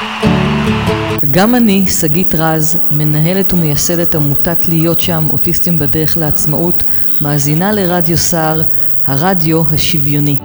גם אני, שגית רז, מנהלת ומייסדת עמותת להיות שם, אוטיסטים בדרך לעצמאות, מאזינה לרדיו סער, הרדיו השוויוני.